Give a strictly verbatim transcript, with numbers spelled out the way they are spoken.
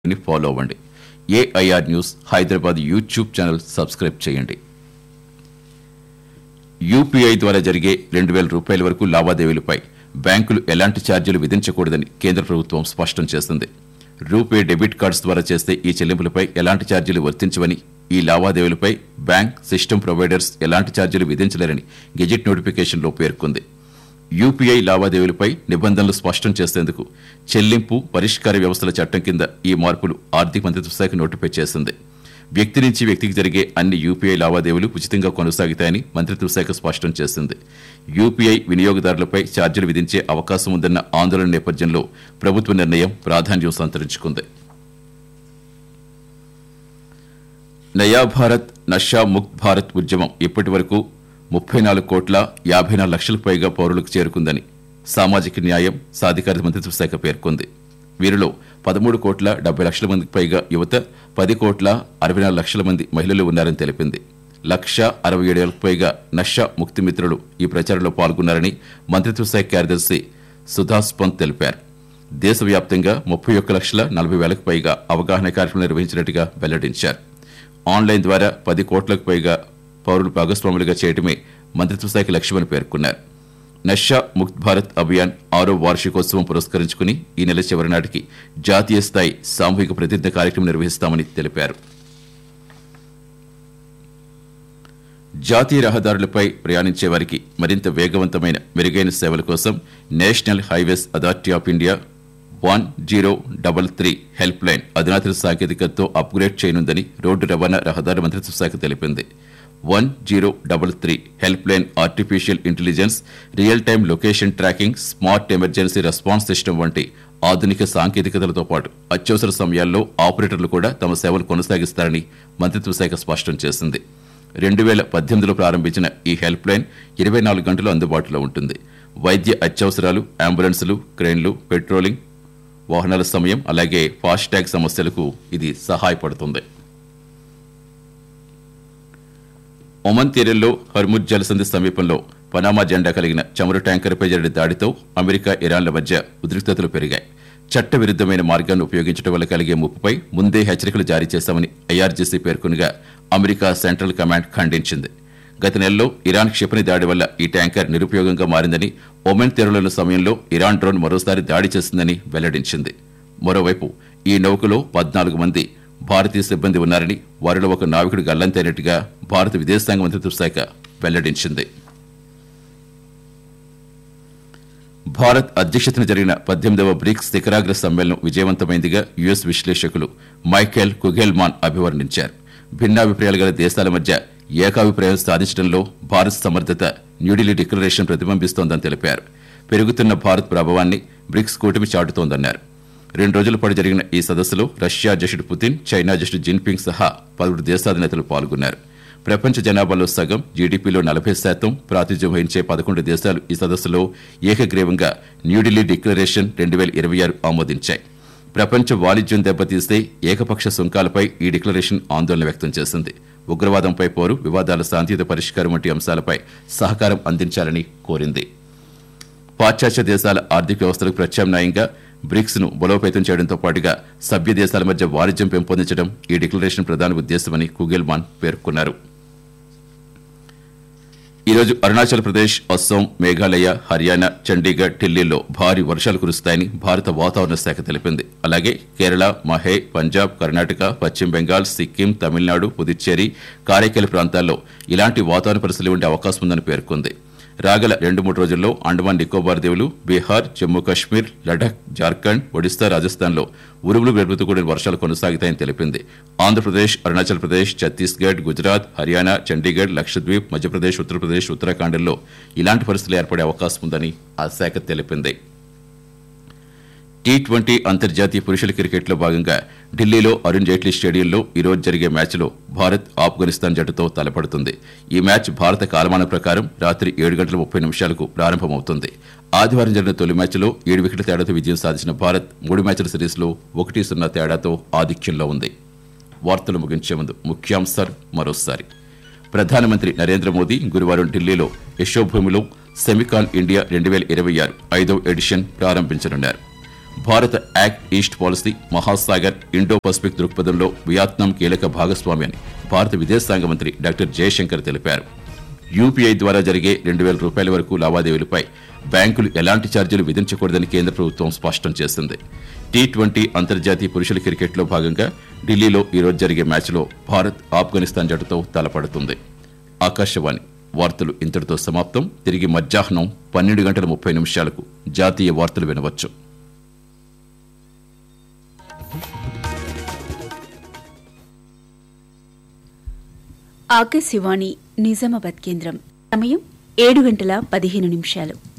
ని ఫాలో అవ్వండి. AIR news Hyderabad YouTube channel subscribe చేయండి. యూపీఐ ద్వారా జరిగే రెండు వేల రూపాయల వరకు లావాదేవీలపై బ్యాంకులు ఎలాంటి ఛార్జీలు విధించకూడదని కేంద్ర ప్రభుత్వం స్పష్టం చేసింది. రూపే డెబిట్ కార్డ్స్ ద్వారా చేస్తే ఈ చెల్లింపులపై ఎలాంటి ఛార్జీలు వర్తించవని, ఈ లావాదేవీలపై బ్యాంక్ సిస్టమ్ ప్రొవైడర్స్ ఎలాంటి ఛార్జీలు విధించలేరని గెజిట్ నోటిఫికేషన్లో పేర్కొంది. యూపీఐ లావాదేవీలపై నిబంధనలు స్పష్టం చేసేందుకు చెల్లింపు పరిష్కార వ్యవస్థల చట్టం కింద ఈ మార్పులు ఆర్థిక మంత్రిత్వ శాఖ నోటిఫై చేసింది. వ్యక్తి నుంచి వ్యక్తికి జరిగే అన్ని యూపీఐ లావాదేవీలు ఉచితంగా కొనసాగుతాయని మంత్రిత్వ శాఖ స్పష్టం చేసింది. యూపీఐ వినియోగదారులపై ఛార్జీలు విధించే అవకాశం ఉందన్న ఆందోళన నేపథ్యంలో ప్రభుత్వ నిర్ణయం ప్రాధాన్యం సంతరించుకుంది. నయా భారత్ నషా ముక్త్ భారత్ ఉద్యమం ఇప్పటి వరకు ముప్పై నాలుగు కోట్ల యాభై నాలుగు లక్షలకు పైగా పౌరులకు చేరుకుందని సామాజిక న్యాయం సాధికారత మంత్రిత్వ శాఖ పేర్కొంది. వీరిలో పదమూడు కోట్ల డెబ్బై లక్షల మందికి పైగా యువత, పది కోట్ల అరవై నాలుగు లక్షల మంది మహిళలు ఉన్నారని తెలిపింది. లక్ష అరవై ఏడు వేలకు పైగా నషా ముక్తి మిత్రులు ఈ ప్రచారంలో పాల్గొన్నారని మంత్రిత్వ శాఖ కార్యదర్శి సుధాస్ పంత్ తెలిపారు. దేశవ్యాప్తంగా ముప్పై ఒక్క లక్షల నలభై వేలకు పైగా అవగాహన కార్యక్రమం నిర్వహించినట్టుగా వెల్లడించారు. ఆన్లైన్ ద్వారా పది కోట్లకు పైగా పౌరులు భాగస్వాములుగా చేయడమే మంత్రిత్వ శాఖ లక్ష్యమని పేర్కొన్నారు. నషా ముక్త్ భారత్ అభియాన్ ఆరో వార్షికోత్సవం పురస్కరించుకుని ఈ నెల చివరి నాటికి జాతీయ స్థాయి సామూహిక ప్రతిజ్ఞ కార్యక్రమం నిర్వహిస్తామని తెలిపారు. జాతీయ రహదారులపై ప్రయాణించే వారికి మరింత వేగవంతమైన మెరుగైన సేవల కోసం national highways authority of India one zero double three help line అధునాతన సాంకేతికతతో అప్గ్రేడ్ చేయనుందని రోడ్డు రవాణా రహదారి మంత్రిత్వ శాఖ తెలిపింది. One zero double three help line artificial intelligence, real time location tracking, smart emergency response system వంటి ఆధునిక సాంకేతికతలతో పాటు అత్యవసర సమయాల్లో ఆపరేటర్లు కూడా తమ సేవలు కొనసాగిస్తారని మంత్రిత్వ శాఖ స్పష్టం చేసింది. రెండు వేల పద్దెనిమిదిలో ప్రారంభించిన ఈ హెల్ప్ లైన్ ఇరవై నాలుగు గంటలు అందుబాటులో ఉంటుంది. వైద్య అత్యవసరాలు, అంబులెన్సులు, క్రెయిన్లు, పెట్రోలింగ్ వాహనాల సమయం, అలాగే ఫాస్టాగ్ సమస్యలకు ఇది సహాయపడుతుంది. ఒమన్ తీరంలో హర్ముజ్ జలసంధి సమీపంలో పనామా జెండా కలిగిన చమురు ట్యాంకర్పై జరిగిన దాడితో అమెరికా, ఇరాన్ల మధ్య ఉద్రిక్తతలు పెరిగాయి. చట్టవిరుద్దమైన మార్గాన్ని ఉపయోగించడం వల్ల కలిగే ముప్పుపై ముందే హెచ్చరికలు జారీ చేశామని ఐఆర్జీసీ పేర్కొనగా అమెరికా సెంట్రల్ కమాండ్ ఖండించింది. గత నెలలో ఇరాన్ క్షిపణి దాడి వల్ల ఈ ట్యాంకర్ నిరుపయోగంగా మారిందని, ఒమన్ తీరంలోని సమయంలో ఇరాన్ డ్రోన్ మరోసారి దాడి చేసిందని వెల్లడించింది. మరోవైపు ఈ నౌకలో పద్నాలుగు మంది భారతీయ సిబ్బంది ఉన్నారని, వారిలో ఒక నావికుడు గల్లంతైనట్టుగా భారత విదేశాంగ మంత్రిత్వ శాఖ వెల్లడించింది. భారత్ అధ్యక్షతన జరిగిన పద్దెనిమిదవ బ్రిక్స్ శిఖరాగ్ర సమ్మేళనం విజయవంతమైందిగా యుఎస్ విశ్లేషకులు మైఖేల్ కుగెల్మాన్ అభివర్ణించారు. భిన్నాభిప్రాయాలు గల దేశాల మధ్య ఏకాభిప్రాయం సాధించడంలో భారత్ సమర్థత న్యూఢిల్లీ డిక్లరేషన్ ప్రతిబింబిస్తోందని తెలిపారు. పెరుగుతున్న భారత్ ప్రభావాన్ని బ్రిక్స్ కూటమి చాటుతోందన్నారు. రెండు రోజుల పాటు జరిగిన ఈ సదస్సులో రష్యా అధ్యక్షుడు పుతిన్, చైనా అధ్యక్షుడు జిన్పింగ్ సహా పలువురు దేశాధినేతలు పాల్గొన్నారు. ప్రపంచ జనాభాలో సగం, జీడీపీలో నలభై శాతం ప్రాతినిధ్యం వహించే పదకొండు దేశాలు ఈ సదస్సులో ఏకగ్రీవంగా న్యూఢిల్లీ డిక్లరేషన్ రెండు వేల ఇరవై ఆరు ఆమోదించాయి. ప్రపంచ వాణిజ్యం దెబ్బతీస్తే ఏకపక్ష సుంకాలపై ఈ డిక్లరేషన్ ఆందోళన వ్యక్తం చేసింది. ఉగ్రవాదంపై పోరు, వివాదాల శాంతియుత పరిష్కారం వంటి అంశాలపై సహకారం అందించాలని కోరింది. పాశ్చాత్య దేశాల ఆర్థిక వ్యవస్థలకు ప్రత్యామ్నాయంగా బ్రిక్స్ ను బలోపేతం చేయడంతో పాటుగా సభ్య దేశాల మధ్య వాణిజ్యం పెంపొందించడం ఈ డిక్లరేషన్ ప్రధాన ఉద్దేశమని కుగెల్మాన్ పేర్కొన్నారు. ఈరోజు అరుణాచల్ ప్రదేశ్, అస్సాం, మేఘాలయ, హర్యానా, చండీగఢ్, ఢిల్లీలో భారీ వర్షాలు కురుస్తాయని భారత వాతావరణ శాఖ తెలిపింది. అలాగే కేరళ, మహే, పంజాబ్, కర్ణాటక, పశ్చిమ బెంగాల్, సిక్కిం, తమిళనాడు, పుదుచ్చేరి, కారైకల్ ప్రాంతాల్లో ఇలాంటి వాతావరణ పరిస్థితులు ఉండే అవకాశం ఉందని పేర్కొంది. రాగల రెండు మూడు రోజుల్లో అండమాన్ నికోబార్ దీవులు, బీహార్, జమ్మూ కాశ్మీర్, లడాక్, జార్ఖండ్, ఒడిశా, రాజస్థాన్లో ఉరుములు మెరుపులతో కూడిన వర్షాలు కొనసాగుతాయని తెలిపింది. ఆంధ్రప్రదేశ్, అరుణాచల్ ప్రదేశ్, ఛత్తీస్గఢ్, గుజరాత్, హర్యానా, చండీగఢ్, లక్షద్వీప్, మధ్యప్రదేశ్, ఉత్తరప్రదేశ్, ఉత్తరాఖండ్లో ఇలాంటి పరిస్థితులు ఏర్పడే అవకాశం ఉందని ఆ శాఖ తెలిపింది. టీ ట్వంటీ అంతర్జాతీయ పురుషుల క్రికెట్లో భాగంగా ఢిల్లీలో అరుణ్ జైట్లీ స్టేడియంలో ఈరోజు జరిగే మ్యాచ్లో భారత్ ఆఫ్ఘనిస్తాన్ జట్టుతో తలపడుతుంది. ఈ మ్యాచ్ భారత కాలమానం ప్రకారం రాత్రి ఏడు గంటల ముప్పై నిమిషాలకు ప్రారంభమవుతుంది. ఆదివారం జరిగిన తొలి మ్యాచ్లో ఏడు వికెట్ల తేడాతో విజయం సాధించిన భారత్ మూడు మ్యాచ్ల సిరీస్లో ఒకటి సున్నా తేడాతో ఆధిక్యంలో ఉంది. వార్తలు ముగించే ముందు ముఖ్యాంశాలు మరోసారి. ప్రధానమంత్రి నరేంద్ర మోదీ గురువారం ఢిల్లీలో యశోభూమిలో సెమికాన్ ఇండియా రెండు వేల ఇరవై ఆరు ఐదవ ఎడిషన్ ప్రారంభించనున్నారు. భారత act east policy Mahasagar Indo Pacific దృక్పథంలో వియత్నాం కీలక భాగస్వామి అని భారత విదేశాంగ మంత్రి డాక్టర్ జయశంకర్ తెలిపారు. యూపీఐ ద్వారా జరిగే రెండు వేల రూపాయల వరకు లావాదేవీలపై బ్యాంకులు ఎలాంటి ఛార్జీలు విధించకూడదని కేంద్ర ప్రభుత్వం స్పష్టం చేసింది. టీ ట్వంటీ అంతర్జాతీయ పురుషుల క్రికెట్లో భాగంగా ఢిల్లీలో ఈరోజు జరిగే మ్యాచ్లో భారత్ ఆఫ్ఘనిస్తాన్ జట్టుతో తలపడుతుంది. ఆకాశవాణి వార్తలు ఇంతటితో సమాప్తం. తిరిగి మధ్యాహ్నం పన్నెండు గంటల ముప్పై నిమిషాలకు జాతీయ వార్తలు వినవచ్చు. ఆకాశవాణి నిజామాబాద్ కేంద్రం. సమయం ఏడు గంటల పదిహేను నిమిషాలు.